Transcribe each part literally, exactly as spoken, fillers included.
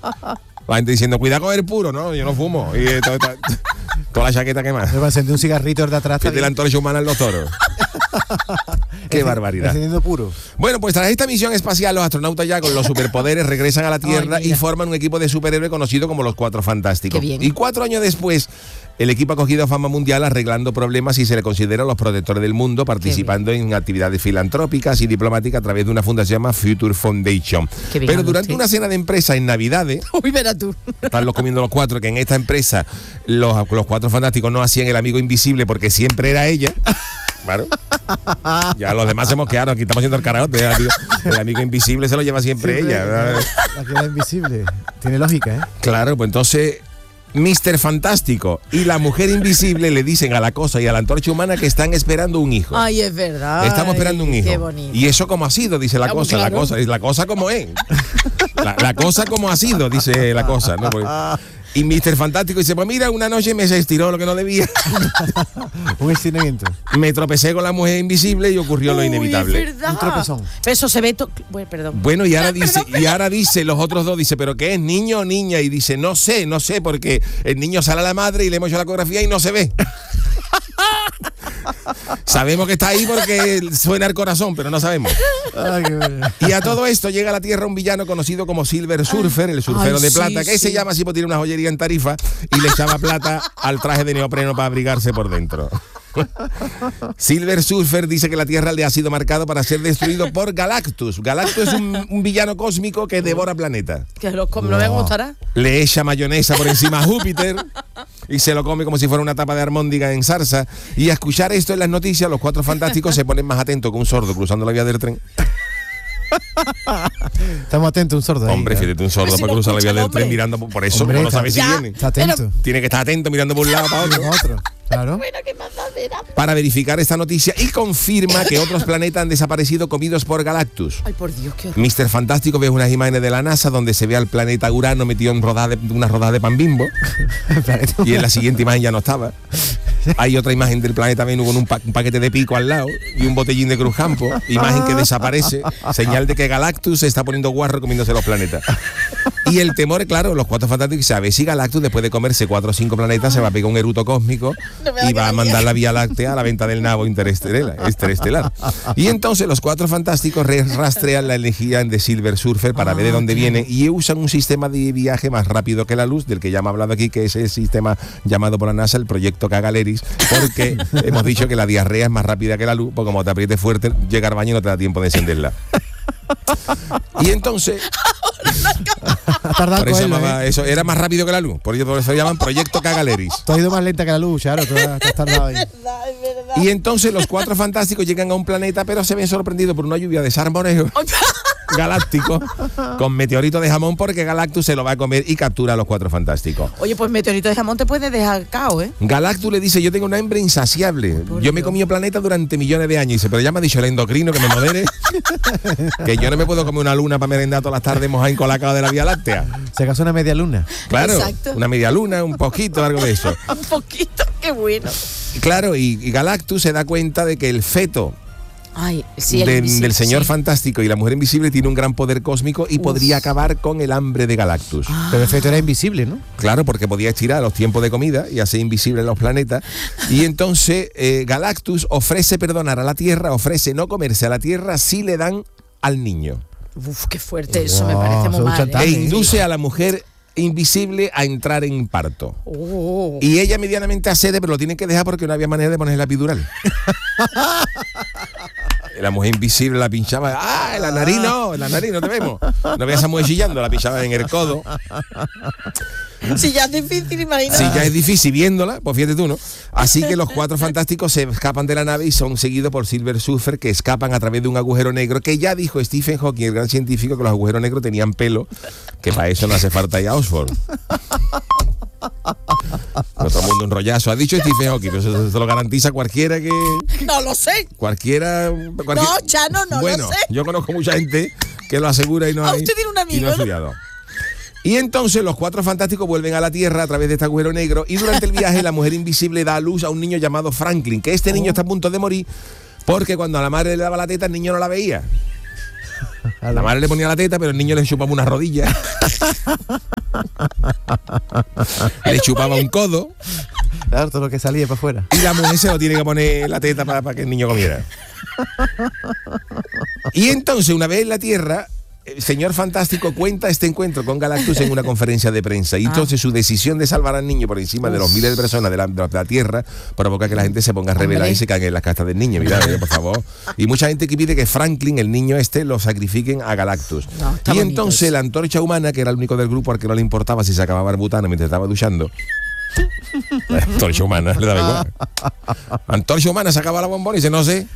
La gente diciendo, cuidado con el puro, ¿no? Yo no fumo. Y eh, toda, toda, toda la chaqueta quemada. Me va a encender un cigarrito de atrás. De la antorcha humana en los toros. Qué barbaridad. Encendiendo puro. Bueno, pues tras esta misión espacial, los astronautas ya con los superpoderes regresan a la Tierra Ay, y forman un equipo de superhéroes conocido como los Cuatro Fantásticos. Y cuatro años después, el equipo ha cogido fama mundial arreglando problemas y se le considera los protectores del mundo, participando en actividades filantrópicas y diplomáticas a través de una fundación llamada Future Foundation. Pero durante una cena de empresa en Navidades, Uy, verás tú. están los comiendo los cuatro, que en esta empresa los, los Cuatro Fantásticos no hacían el amigo invisible porque siempre era ella. Claro. Ya los demás hemos quedado, aquí estamos haciendo el karaoke. El amigo, el amigo invisible se lo lleva siempre, siempre ella. La que era invisible. Tiene lógica, ¿eh? Claro, pues entonces míster Fantástico y la mujer invisible le dicen a la cosa y a la antorcha humana que están esperando un hijo. Ay, es verdad. Estamos esperando un hijo. Qué bonito. ¿Y eso cómo ha sido? Dice la Claro, cosa, claro. la cosa, la cosa como es. La, la cosa como ha sido, dice la cosa, ¿no? Porque, y míster Fantástico dice, pues mira, una noche me se estiró lo que no debía. Un estiramiento. Me tropecé con la mujer invisible y ocurrió lo Uy, inevitable. es verdad. Un tropezón. Pero eso se ve... To... Bueno, perdón. Bueno, y ahora dice, y ahora dice, los otros dos, dice, ¿pero qué es, niño o niña? Y dice, no sé, no sé, porque el niño sale a la madre y le hemos hecho la ecografía y no se ve. Sabemos que está ahí porque suena el corazón, pero no sabemos. Ay, qué bueno. Y a todo esto llega a la Tierra un villano conocido como Silver Surfer, el surfero Ay, de sí, plata, que sí. se llama así porque tiene una joyería en Tarifa y le echaba plata al traje de neopreno para abrigarse por dentro. Silver Surfer dice que la Tierra le ha sido marcado para ser destruido por Galactus. Galactus es un, un villano cósmico que devora planetas. Que lo, com- lo vean cómo estará. Le echa mayonesa por encima a Júpiter y se lo come como si fuera una tapa de armóndiga en salsa. Y a escuchar esto en las noticias, los Cuatro Fantásticos se ponen más atentos que un sordo cruzando la vía del tren. Estamos atentos, un sordo. Hombre, ahí, fíjate, un sordo Pero si para no cruzar la vía escucha el del tren hombre. mirando por, por eso, Hombre, como no está- sabe si Ya. viene. Está atento. Tiene que estar atento mirando por un lado para otro. Otro. Claro. Bueno, qué mandadera. Para verificar esta noticia y confirma que otros planetas han desaparecido comidos por Galactus. Ay, por Dios, qué horror. míster Fantástico ve unas imágenes de la NASA donde se ve al planeta Urano metido en rodaja de, una rodada de pan Bimbo y en la siguiente imagen ya no estaba. Hay otra imagen del planeta Venus con un, pa- un paquete de pico al lado y un botellín de Cruz Campo, imagen que desaparece, señal de que Galactus se está poniendo guarro comiéndose los planetas. Y el temor, claro, los Cuatro Fantásticos saben si Galactus después de comerse cuatro o cinco planetas se va a pegar un eruto cósmico No me da y va a que mandar la Vía Láctea a la venta del nabo interestelar. interestelar. Y entonces los Cuatro Fantásticos re- rastrean la energía de Silver Surfer para ver de dónde viene y usan un sistema de viaje más rápido que la luz, del que ya hemos hablado aquí, que es el sistema llamado por la NASA el proyecto Cagaleris, porque hemos dicho que la diarrea es más rápida que la luz, porque como te aprietes fuerte, llega al baño y no te da tiempo de encenderla. Y entonces, Ha tardado por en eso, cogerlo, llamaba- ¿eh? eso era más rápido que la luz, por eso, por eso llaman proyecto Cagaleris. Tú has ido más lenta que la luz, claro. Tú has, tú has tardado ahí. Es verdad, es verdad. Y entonces los Cuatro Fantásticos llegan a un planeta, pero se ven sorprendidos por una lluvia de salmonejo galáctico con meteorito de jamón, porque Galactus se lo va a comer y captura a los Cuatro Fantásticos. Oye, pues meteorito de jamón te puede dejar cao, ¿eh? Galactus le dice, yo tengo una hambre insaciable. Por Yo me he Dios. comido planeta durante millones de años. Y dice, pero ya me ha dicho el endocrino que me modere. Que yo no me puedo comer una luna para merendar todas las tardes mojada en colacao de la Vía Láctea. Se acaso una media luna. Claro, Exacto. una media luna, un poquito, algo de eso. Un poquito, qué bueno. Y claro, y, y Galactus se da cuenta de que el feto Ay, sí, el de- invisible, del señor sí. Fantástico y la mujer invisible tiene un gran poder cósmico y podría acabar con el hambre de Galactus. Pero el feto era invisible, ¿no? Claro, porque podía estirar los tiempos de comida y hacer invisibles los planetas. Y entonces eh, Galactus ofrece perdonar a la Tierra, ofrece no comerse a la Tierra si le dan al niño. Uf, qué fuerte, eso me Wow, parece eso muy es un mal. chantaje. E ¿eh? induce a la mujer invisible a entrar en parto. Oh. Y ella medianamente accede, pero lo tiene que dejar porque no había manera de poner la epidural. La mujer invisible la pinchaba. ¡Ah! En la nariz no, en la nariz no te vemos. No veas a mujer chillando, la pinchaba en el codo. Si ya es difícil, imagínate. Si ya es difícil viéndola, pues fíjate tú, ¿no? Así que los Cuatro Fantásticos se escapan de la nave y son seguidos por Silver Surfer, que escapan a través de un agujero negro, que ya dijo Stephen Hawking, el gran científico, que los agujeros negros tenían pelo, que para eso no hace falta ir a Oxford. No, todo el mundo un rollazo. Ha dicho Stephen Hawking, pero eso se lo garantiza cualquiera que... No lo sé. Cualquiera... cualquier- No, Chano, no lo bueno, sé. yo conozco mucha gente que lo asegura y no Ah, ha, usted tiene un amigo, y no ha ¿no? estudiado. Y entonces los Cuatro Fantásticos vuelven a la Tierra a través de este agujero negro y durante el viaje la mujer invisible da a luz a un niño llamado Franklin, que este niño está a punto de morir porque cuando a la madre le daba la teta el niño no la veía. La madre le ponía la teta pero el niño le chupaba una rodilla. Le chupaba un codo. Claro, todo lo que salía para afuera. Y la mujer se lo tiene que poner en la teta para, para que el niño comiera. Y entonces, una vez en la Tierra, el señor Fantástico cuenta este encuentro con Galactus en una conferencia de prensa. Y entonces su decisión de salvar al niño por encima de los miles de personas de la, de la Tierra provoca que la gente se ponga a rebelar y se caiga en las castas del niño. Mira, por favor. Y mucha gente que pide que Franklin, el niño este, lo sacrifiquen a Galactus. No, y entonces eso. La antorcha humana, que era el único del grupo al que no le importaba si se acababa el butano mientras estaba duchando. La antorcha humana, le daba igual. Antorcha humana sacaba la bombona y dice, no sé.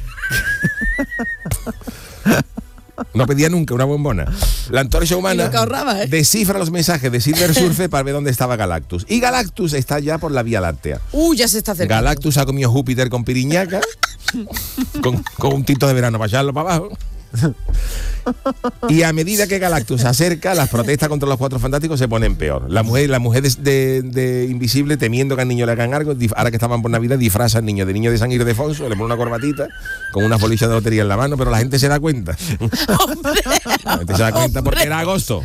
No pedía nunca una bombona. La antorcha humana ahorraba, ¿eh? descifra los mensajes de Silver Surfer para ver dónde estaba Galactus. Y Galactus está ya por la Vía Láctea. Uh, ya se está acercando. Galactus ha comido Júpiter con piriñaca, con, con un tito de verano para echarlo para abajo. Y a medida que Galactus se acerca, las protestas contra los Cuatro Fantásticos se ponen peor. La mujer, la mujer de, de, de Invisible, temiendo que al niño le hagan algo, ahora que estaban por Navidad, disfraza al niño de niño de San Ildefonso, le pone una corbatita con unas bolichas de lotería en la mano, pero la gente se da cuenta. ¡Hombre! La gente se da cuenta porque era agosto.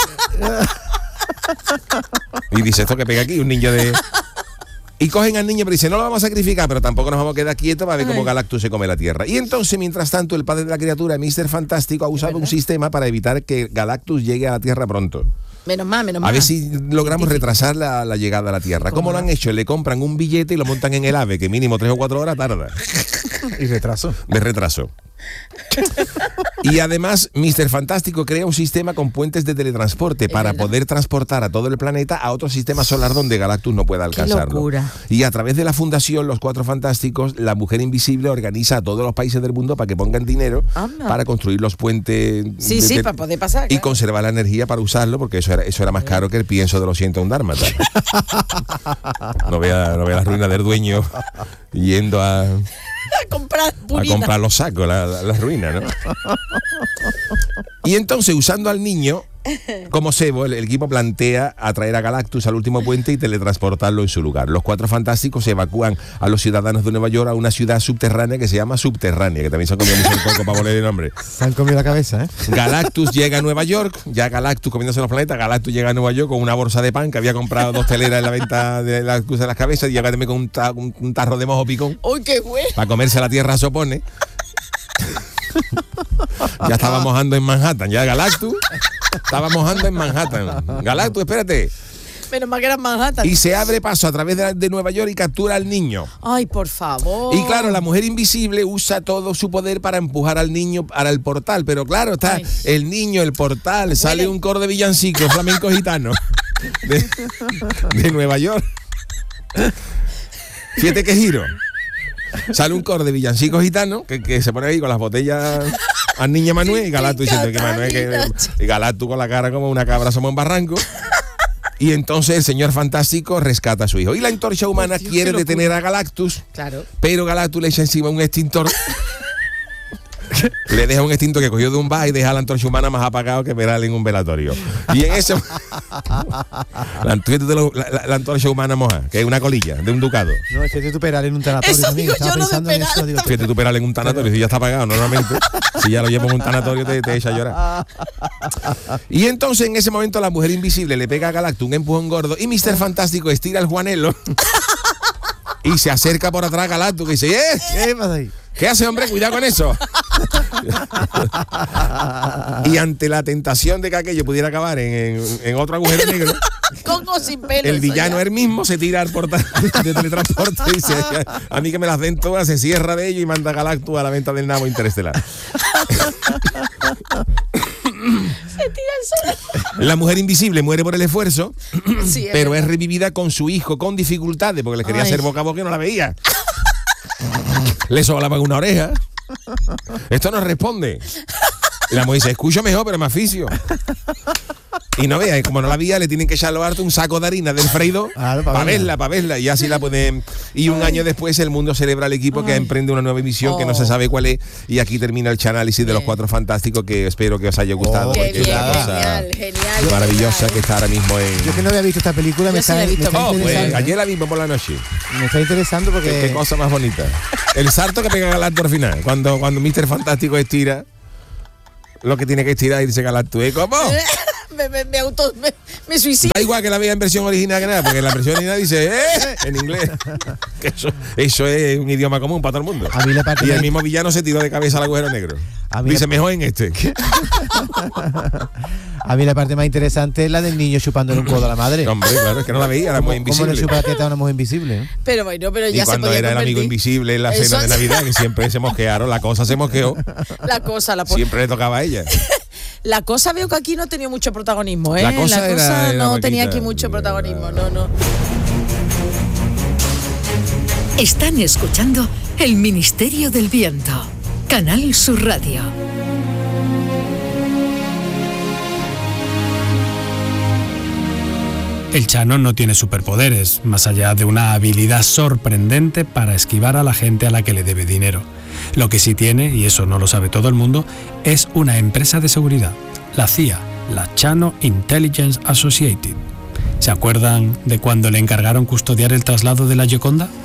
Y dice, esto que pega aquí, un niño de... Y cogen al niño, pero dicen, no lo vamos a sacrificar, pero tampoco nos vamos a quedar quietos para ver cómo Galactus se come la Tierra. Y entonces, mientras tanto, el padre de la criatura, míster Fantástico, ha usado un sistema para evitar que Galactus llegue a la Tierra pronto. Menos mal, menos mal. A ver si logramos retrasar la, la llegada a la Tierra. ¿Cómo lo han hecho? Le compran un billete y lo montan en el AVE, que mínimo tres o cuatro horas tarda. Y retraso. De retraso. Y además, míster Fantástico crea un sistema con puentes de teletransporte para verdad. poder transportar a todo el planeta a otro sistema solar donde Galactus no pueda alcanzarlo. Qué locura. Y a través de la fundación Los Cuatro Fantásticos, la Mujer Invisible organiza a todos los países del mundo para que pongan dinero Anda. para construir los puentes. Sí, de, sí, de, para poder pasar. Y Claro. conservar la energía para usarlo, porque eso era, eso era más caro que el pienso de los ciento un dálmatas. No vea, no vea la ruina del dueño yendo a... A comprar a purina. comprar los sacos, la, la, la ruina, ¿no? Y entonces, usando al niño como cebo, el, el equipo plantea atraer a Galactus al último puente y teletransportarlo en su lugar. Los Cuatro Fantásticos evacúan a los ciudadanos de Nueva York a una ciudad subterránea que se llama Subterránea, que también se han comido mucho el coco para poner el nombre. Se han comido la cabeza, ¿eh? Galactus llega a Nueva York, ya Galactus comiéndose los planetas, Galactus llega a Nueva York con una bolsa de pan que había comprado dos teleras en la venta de la cruz de las cabezas, y llega también con un, ta, un, un tarro de mojo picón. ¡Uy, qué bueno! Para comerse la tierra sopone. Ya estaba mojando en Manhattan, ya Galactus estaba mojando en Manhattan. Galactus, espérate. Menos mal que era Manhattan. Y se abre paso a través de, de Nueva York y captura al niño. Ay, por favor. Y claro, la Mujer Invisible usa todo su poder para empujar al niño para el portal. Pero claro, está Ay. el niño, el portal, sale un coro de villancicos flamenco gitano de, de Nueva York. Fíjate qué giro. Sale un coro de villancicos gitanos que, que se pone ahí con las botellas al niño Manuel, y Galactus diciendo que Manuel, que, y Galactus con la cara como una cabra somos en barranco. Y entonces el señor Fantástico rescata a su hijo. Y la antorcha humana, oh, Dios, quiere detener a Galactus, claro. Pero Galactus le echa encima un extintor. Le deja un extintor que cogió de un bar y deja a la antorcha humana más apagado que Peral en un velatorio. Y en eso la, la, la, la antorcha humana moja, que es una colilla de un ducado. No, fíjate tu Peral en un tanatorio Eso también. digo Estaba yo, lo de pensando en Peral eso. Digo, Fíjate tu Peral en un tanatorio, si ya está apagado normalmente. Si ya lo llevo en un tanatorio te, te echa a llorar. Y entonces en ese momento la Mujer Invisible le pega a Galactus un empujón gordo y míster Fantástico estira el Juanelo y se acerca por atrás a Galactus, que dice, ¡eh! ¿qué pasa ahí? ¿Qué hace, hombre? Cuidado con eso. Y ante la tentación de que aquello pudiera acabar en, en, en otro agujero negro, con o sin pelo. el villano él mismo se tira al portal de teletransporte y dice, a mí que me las den todas, se cierra de ello y manda a Galactus a la venta del nabo interestelar. Se tira el sol. La Mujer Invisible muere por el esfuerzo, Sí, es pero verdad. es revivida con su hijo con dificultades porque le quería Ay. hacer boca a boca y no la veía. Le soplaba una oreja. Esto no responde. Y la mujer dice, escucho mejor, pero me aficio. Y no vea, y como no la veía, le tienen que echar a lo harto un saco de harina del freído Claro, para pa' verla, verla. para verla. Y así la pueden. Y un año después el mundo celebra al equipo que Ay. emprende una nueva emisión que no se Oh. sabe cuál es. Y aquí termina el análisis de los Bien. Cuatro Fantásticos, que espero que os haya gustado. Oh, Qué porque es bien, una cosa genial, genial. maravillosa genial. que está ahora mismo en. Yo que no había visto esta película, Yo me sí está, la he me visto. está Oh, pues interesando. ayer la vimos por la noche. Me está interesando porque... Qué, qué cosa más bonita. El salto que pega Galactus al final. Cuando, cuando míster Fantástico estira lo que tiene que estirar y dice Galactus, ¿eh? ¿Cómo? me, me, me auto, me, me suicido. Da igual que la vea en versión original que nada, porque en la versión original dice ¡eh! En inglés. Que eso, eso es un idioma común para todo el mundo. A mí la parte y el más- mismo villano se tiró de cabeza al agujero negro. A mí Dice la- mejor en este. A mí la parte más interesante es la del niño chupándole un codo a la madre. Hombre, claro, es que no la veía, era muy ¿Cómo, ¿Cómo le invisible. chupa la teta a una mujer invisible? ¿eh? Pero bueno, pero Y ya se cuando podía era el amigo convertir. invisible en la Eso cena de es- Navidad, que siempre se mosquearon, la cosa se mosqueó, La cosa, la, po- siempre le tocaba a ella. la cosa veo que aquí no ha tenido mucho protagonismo, ¿eh? La cosa era- era no tenía poquita. aquí mucho protagonismo, no, no. Están escuchando El Ministerio del Viento, Canal Sur Radio. El Chano no tiene superpoderes, más allá de una habilidad sorprendente para esquivar a la gente a la que le debe dinero. Lo que sí tiene, y eso no lo sabe todo el mundo, es una empresa de seguridad, la C I A, la Chano Intelligence Associated. ¿Se acuerdan de cuando le encargaron custodiar el traslado de la Gioconda?